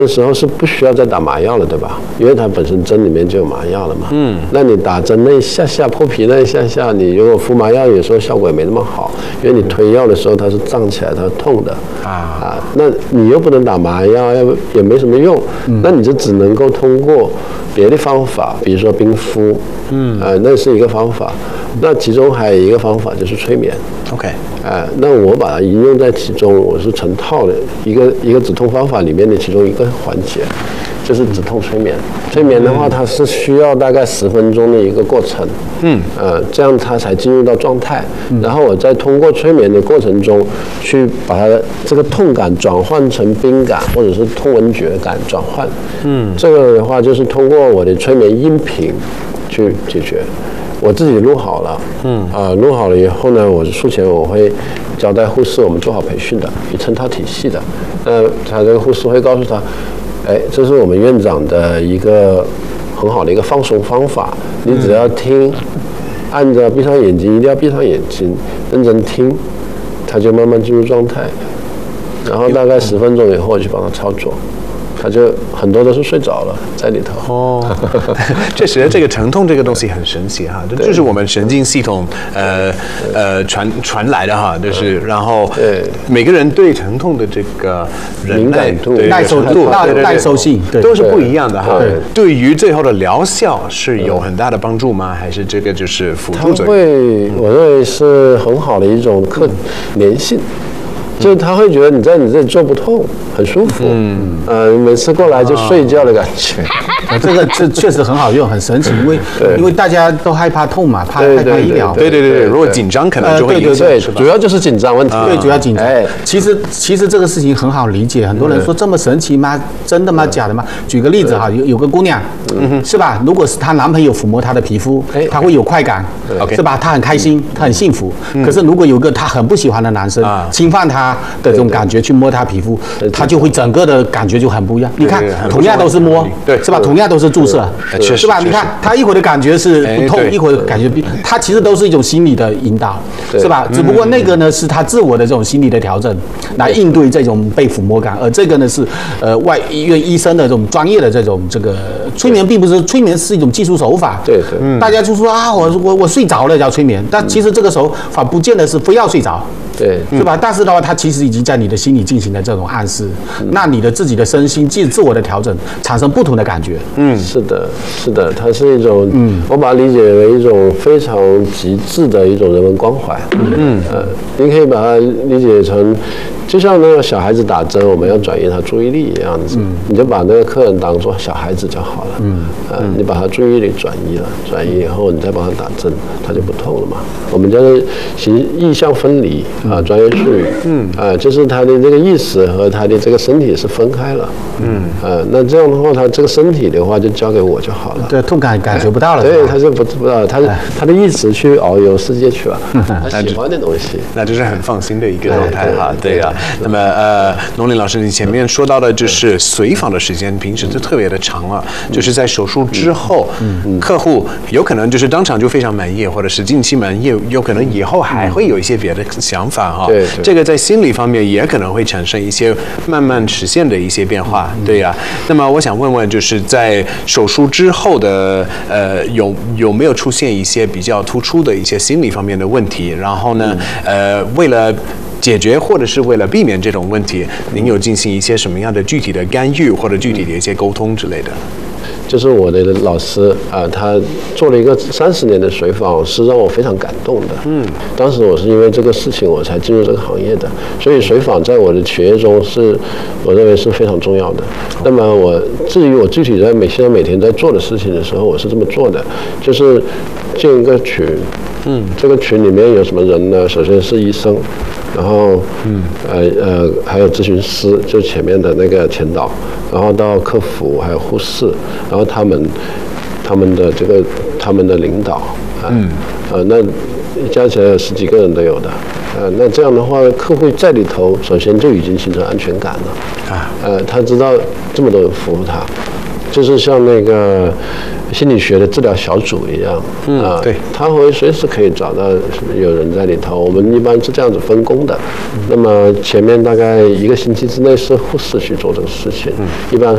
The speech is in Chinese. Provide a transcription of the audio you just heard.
的时候是不需要再打麻药了，对吧？因为它本身针里面就有麻药了嘛。那你打针那一下下破皮那一下下，你如果敷麻药，有时候效果也没那么好，因为你推药的时候它是胀起来，它是痛的那你又不能打麻药，也没什么用。那你就只能够通过别的方法，比如说冰敷，那是一个方法。那其中还有一个方法就是催眠。 OK， 那我把它应用在其中，我是成套的一个止痛方法里面的其中一个环节，就是止痛催眠。催眠的话，它是需要大概10分钟的一个过程，这样它才进入到状态。然后我再通过催眠的过程中，去把它的这个痛感转换成冰感或者是痛闻觉感转换。这个的话就是通过我的催眠音频去解决。我自己录好了，录好了以后呢，我术前我会交代护士，我们做好培训的，一成套体系的。他这个护士会告诉他，这是我们院长的一个很好的一个放松方法，你只要听，按着闭上眼睛，一定要闭上眼睛，认真听，他就慢慢进入状态。然后大概10分钟以后，我去帮他操作。他就很多都是睡着了在里头。 确实这个疼痛这个东西很神奇哈，这就是我们神经系统传来的哈，就是然后每个人对疼痛的这个敏感度、 耐受性都是不一样的哈。对于最后的疗效是有很大的帮助吗？还是这个就是辅助作用？ 我认为是很好的一种粘性。就是他会觉得你在你这里做不痛，很舒服。每次过来就睡觉的感觉。 这确实很好用，很神奇，因为大家都害怕痛嘛，害怕医疗。 对，如果紧张可能就会影响。 对，主要就是紧张问题。 对，主要紧张。其实这个事情很好理解，很多人说这么神奇吗？真的吗？假的吗？举个例子哈，有个姑娘，是吧？如果是她男朋友抚摸她的皮肤，她会有快感，是吧？她很开心，她很幸福。可是如果有个她很不喜欢的男生侵犯她的这种感觉去摸她皮肤，她就会整个的感觉就很不一样。你看，同样都是摸，是吧？同样都是注射，是吧？你看，她一会儿的感觉是不痛，一会儿感觉她其实都是一种心理的引导，是吧？只不过那个呢是她自我的这种心理的调整，来应对这种被抚摸感，而这个呢是医院医生的这种专业的这个催眠，并不是催眠是一种技术手法。 对， 大家就说啊，我睡着了叫催眠，但其实这个手法不见得是非要睡着。 对， 是吧？但是的话，它其实已经在你的心里进行了这种暗示，那你的自己的身心自我的调整，产生不同的感觉。 是的，它是一种，我把它理解为一种非常极致的一种人文关怀。你可以把它理解成，就像那个小孩子打针，我们要转移他注意力一样子，你就把那个客人当作小孩子就好了。你把他注意力转移了，转移以后，你再帮他打针，他就不痛了嘛。我们叫做意象分离。专业术语，就是他的这个意识和他的这个身体是分开了，那这样的话，他这个身体的话就交给我就好了， 对，痛感觉不到了， 对，他就不知道，他的意识去遨游世界去了，他喜欢的东西， 那就是很放心的一个状态哈，对啊。那么农林老师，你前面说到的就是随访的时间，平时就特别的长了，就是在手术之后，客户有可能就是当场就非常满意，或者是近期满意，有可能以后还会有一些别的想法。 对， 这个在心理方面也可能会产生一些慢慢实现的一些变化，对呀。那么我想问问，就是在手术之后的有没有出现一些比较突出的一些心理方面的问题？然后呢，为了解决或者是为了避免这种问题，您有进行一些什么样的具体的干预或者具体的一些沟通之类的？ 就是我的老师他做了一个30年的水访，是让我非常感动的。当时我是因为这个事情我才进入这个行业的，所以水访在我的学业中我认为是非常重要的。那么至于我具体在现在每天在做的事情的时候，我是这么做的，就是建一个群。这个群里面有什么人呢？首先是医生，然后还有咨询师，就前面的那个前导，然后到客服，还有护士，然后他们的领导那加起来有10几个人都有的。那这样的话，客户在里头，首先就已经形成安全感了。他知道这么多人服务他，就是像那个心理学的治疗小组一样， 对， 他会随时可以找到有人在里头。我们一般是这样子分工的。那么前面大概1个星期之内是护士去做这个事情，一般